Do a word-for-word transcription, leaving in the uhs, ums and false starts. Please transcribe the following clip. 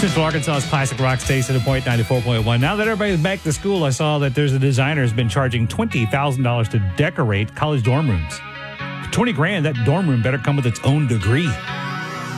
Central Arkansas's classic rock station at point ninety-four point one. Now that everybody's back to school, I saw that there's a designer who's been charging twenty thousand dollars to decorate college dorm rooms. For twenty grand, that dorm room better come with its own degree.